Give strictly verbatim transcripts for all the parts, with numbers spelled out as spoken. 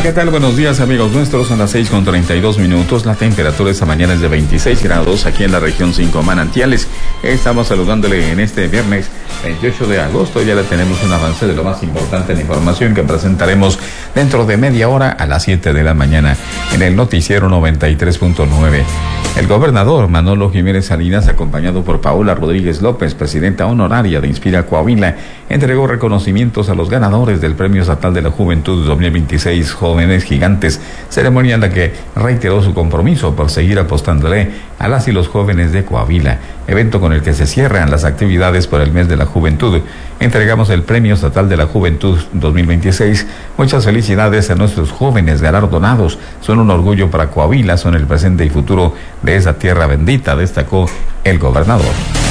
¿qué tal? Buenos días, amigos nuestros. Son las seis con treinta y dos minutos. La temperatura esta mañana es de veintiséis grados aquí en la región cinco Manantiales. Estamos saludándole en este viernes veintiocho de agosto. Ya le tenemos un avance de lo más importante en información que presentaremos dentro de media hora a las siete de la mañana en el noticiero noventa y tres punto nueve. El gobernador Manolo Jiménez Salinas, acompañado por Paola Rodríguez López, presidenta honoraria de Inspira Coahuila, entregó reconocimientos a los ganadores del Premio Estatal de la Juventud dos mil veintiséis Jóvenes Gigantes, ceremonia en la que reiteró su compromiso por seguir apostándole a las y los jóvenes de Coahuila, evento con el que se cierran las actividades por el mes de la juventud. Entregamos el Premio Estatal de la Juventud dos mil veintiséis. Muchas felicidades a nuestros jóvenes galardonados. Son un orgullo para Coahuila, son el presente y futuro de esa tierra bendita, destacó el gobernador.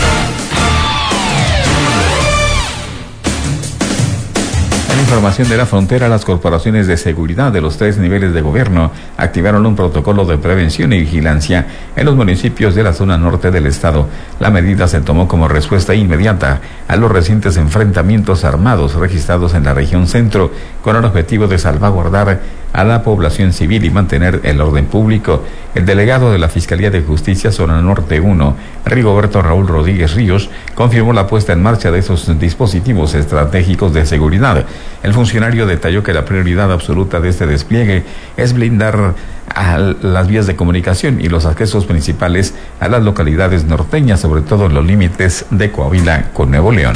Información de la frontera, las corporaciones de seguridad de los tres niveles de gobierno activaron un protocolo de prevención y vigilancia en los municipios de la zona norte del estado. La medida se tomó como respuesta inmediata a los recientes enfrentamientos armados registrados en la región centro, con el objetivo de salvaguardar a la población civil y mantener el orden público. El delegado de la Fiscalía de Justicia Zona Norte uno, Rigoberto Raúl Rodríguez Ríos, confirmó la puesta en marcha de esos dispositivos estratégicos de seguridad. El funcionario detalló que la prioridad absoluta de este despliegue es blindar a las vías de comunicación y los accesos principales a las localidades norteñas, sobre todo en los límites de Coahuila con Nuevo León.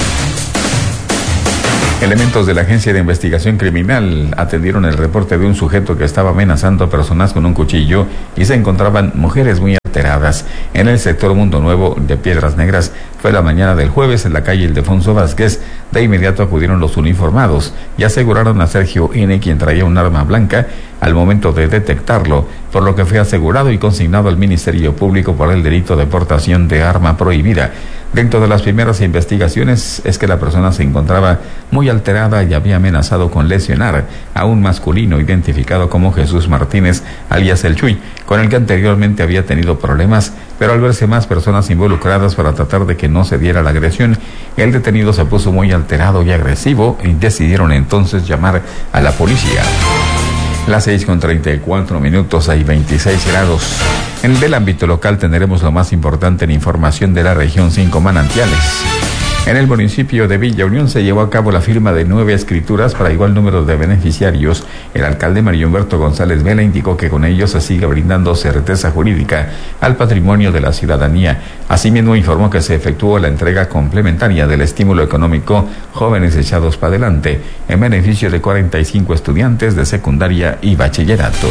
Elementos de la Agencia de Investigación Criminal atendieron el reporte de un sujeto que estaba amenazando a personas con un cuchillo y se encontraban mujeres muy alteradas en el sector Mundo Nuevo de Piedras Negras. Fue la mañana del jueves en la calle Ildefonso Vázquez. De inmediato acudieron los uniformados y aseguraron a Sergio N., quien traía un arma blanca, al momento de detectarlo, por lo que fue asegurado y consignado al Ministerio Público por el delito de portación de arma prohibida. Dentro de las primeras investigaciones es que la persona se encontraba muy alterada y había amenazado con lesionar a un masculino identificado como Jesús Martínez, alias El Chuy, con el que anteriormente había tenido problemas, pero al verse más personas involucradas para tratar de que no se diera la agresión, el detenido se puso muy alterado y agresivo y decidieron entonces llamar a la policía. Las seis con treinta y cuatro minutos, hay veintiséis grados. En el ámbito local tendremos lo más importante en información de la región cinco Manantiales. En el municipio de Villa Unión se llevó a cabo la firma de nueve escrituras para igual número de beneficiarios. El alcalde Mario Humberto González Vela indicó que con ello se sigue brindando certeza jurídica al patrimonio de la ciudadanía. Asimismo informó que se efectuó la entrega complementaria del estímulo económico Jóvenes Echados para Adelante en beneficio de cuarenta y cinco estudiantes de secundaria y bachillerato.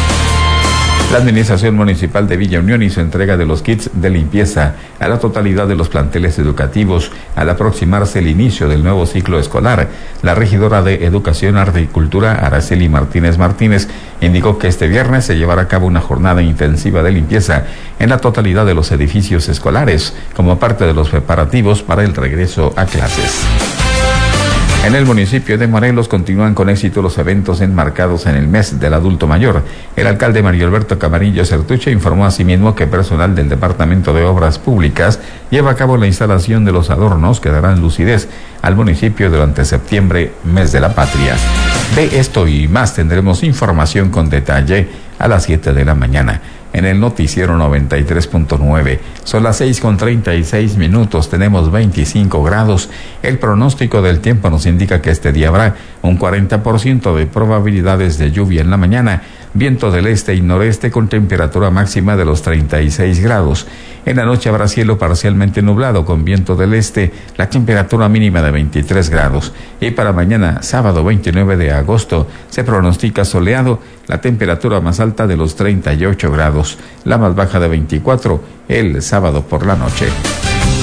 La Administración Municipal de Villa Unión hizo entrega de los kits de limpieza a la totalidad de los planteles educativos al aproximarse el inicio del nuevo ciclo escolar. La regidora de Educación, Arte y Cultura, Araceli Martínez Martínez, indicó que este viernes se llevará a cabo una jornada intensiva de limpieza en la totalidad de los edificios escolares, como parte de los preparativos para el regreso a clases. En el municipio de Morelos continúan con éxito los eventos enmarcados en el mes del adulto mayor. El alcalde Mario Alberto Camarillo Certuche informó asimismo que personal del Departamento de Obras Públicas lleva a cabo la instalación de los adornos que darán lucidez al municipio durante septiembre, mes de la patria. De esto y más tendremos información con detalle a las siete de la mañana. En el noticiero noventa y tres punto nueve. Son las seis con treinta y seis minutos, tenemos veinticinco grados. El pronóstico del tiempo nos indica que este día habrá un cuarenta por ciento de probabilidades de lluvia en la mañana, viento del este y noreste con temperatura máxima de los treinta y seis grados. En la noche habrá cielo parcialmente nublado con viento del este, la temperatura mínima de veintitrés grados. Y para mañana, sábado veintinueve de agosto, se pronostica soleado, la temperatura más alta de los treinta y ocho grados, la más baja de veinticuatro el sábado por la noche.